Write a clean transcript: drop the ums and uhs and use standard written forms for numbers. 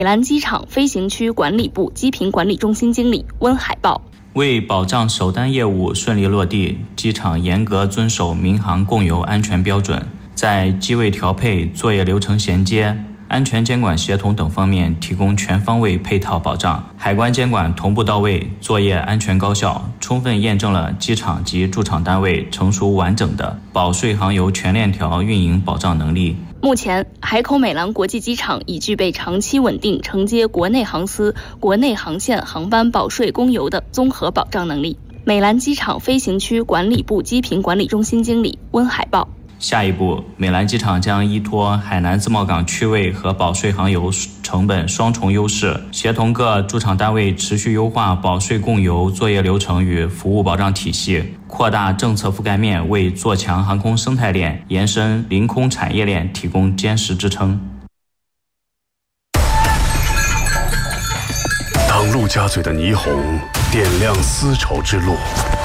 美兰机场飞行区管理部机坪管理中心经理温海报。 为保障首单业务顺利落地，机场严格遵守民航共油安全标准，在机位调配、作业流程衔接、安全监管协同等方面提供全方位配套保障，海关监管同步到位，作业安全高效，充分验证了机场及驻场单位成熟完整的保税航油全链条运营保障能力。 目前，海口美兰国际机场已具备长期稳定承接国内航司、国内航线航班保税公油的综合保障能力。美兰机场飞行区管理部机坪管理中心经理温海报。 下一步，美兰机场将依托海南自贸港区位和保税航油成本双重优势，协同各驻场单位持续优化保税供油作业流程与服务保障体系，扩大政策覆盖面，为做强航空生态链、延伸临空产业链提供坚实支撑。 当陆家嘴的霓虹点亮丝绸之路，